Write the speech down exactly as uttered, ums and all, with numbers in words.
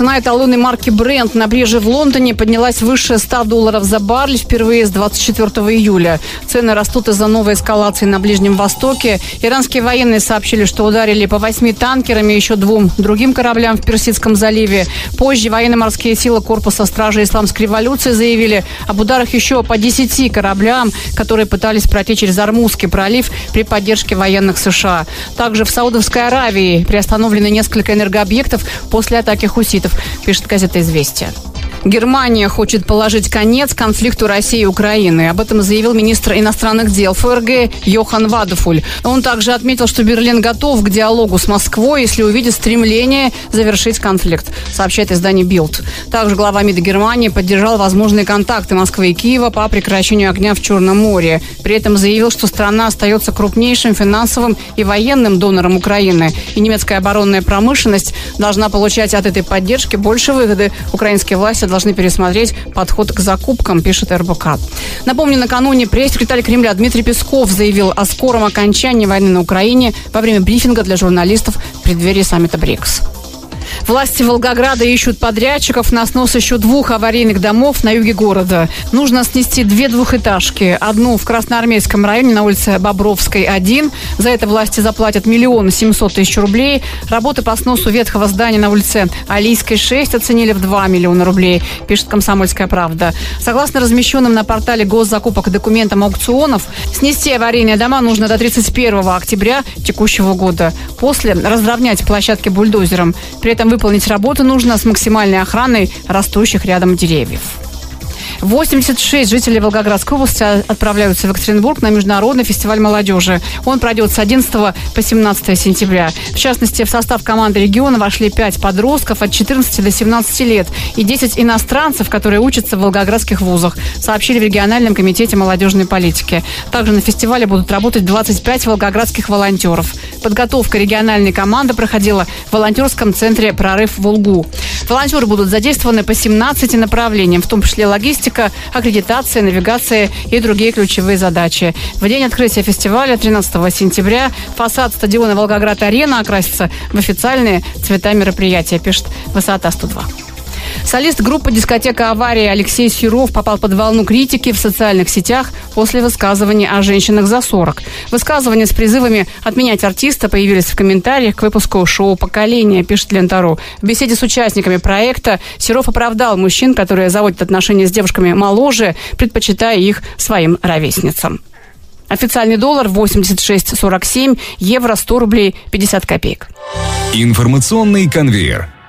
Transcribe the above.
Цена эталонной марки Brent на бирже в Лондоне поднялась выше ста долларов за баррель впервые с двадцать четвёртого июля. Цены растут из-за новой эскалации на Ближнем Востоке. Иранские военные сообщили, что ударили по восьми танкерам и еще двум другим кораблям в Персидском заливе. Позже военно-морские силы корпуса стражи Исламской революции заявили об ударах еще по десяти кораблям, которые пытались пройти через Ормузский пролив при поддержке военных США. Также в Саудовской Аравии приостановлены несколько энергообъектов после атаки хуситов, пишет газета «Известия». Германия хочет положить конец конфликту России и Украины. Об этом заявил министр иностранных дел ФРГ Йохан Вадефуль. Он также отметил, что Берлин готов к диалогу с Москвой, если увидит стремление завершить конфликт, сообщает издание Bild. Также глава МИДа Германии поддержал возможные контакты Москвы и Киева по прекращению огня в Черном море. При этом заявил, что страна остается крупнейшим финансовым и военным донором Украины. И немецкая оборонная промышленность должна получать от этой поддержки больше выгоды. Украинские власти должны пересмотреть подход к закупкам, пишет эр бэ ка. Напомню, накануне пресс-секретарь Кремля Дмитрий Песков заявил о скором окончании войны на Украине во время брифинга для журналистов в преддверии саммита БРИКС. Власти Волгограда ищут подрядчиков на снос еще двух аварийных домов на юге города. Нужно снести две двухэтажки. Одну в Красноармейском районе на улице Бобровской, один. За это власти заплатят миллион семьсот тысяч рублей. Работы по сносу ветхого здания на улице Алийской, шесть оценили в два миллиона рублей, пишет «Комсомольская правда». Согласно размещенным на портале госзакупок документам аукционов, снести аварийные дома нужно до тридцать первого октября текущего года. После разровнять площадки бульдозером. При этом выполнить работу нужно с максимальной охраной растущих рядом деревьев. восемьдесят шесть жителей Волгоградской области отправляются в Екатеринбург на международный фестиваль молодежи. Он пройдет с одиннадцатого по семнадцатое сентября. В частности, в состав команды региона вошли пять подростков от четырнадцати до семнадцати лет и десять иностранцев, которые учатся в волгоградских вузах, сообщили в региональном комитете молодежной политики. Также на фестивале будут работать двадцать пять волгоградских волонтеров. Подготовка региональной команды проходила в волонтерском центре «Прорыв Волгу». Волонтеры будут задействованы по семнадцати направлениям, в том числе логистика, аккредитация, навигация и другие ключевые задачи. В день открытия фестиваля, тринадцатого сентября, фасад стадиона «Волгоград-Арена» окрасится в официальные цвета мероприятия, пишет «Высота сто два». Солист группы «Дискотека Авария» Алексей Серов попал под волну критики в социальных сетях после высказываний о женщинах за сорок. Высказывания с призывами отменять артиста появились в комментариях к выпуску шоу «Поколение», пишет Лента.ру. В беседе с участниками проекта Серов оправдал мужчин, которые заводят отношения с девушками моложе, предпочитая их своим ровесницам. Официальный доллар восемьдесят шесть сорок семь, евро сто рублей пятьдесят копеек. Информационный конвейер.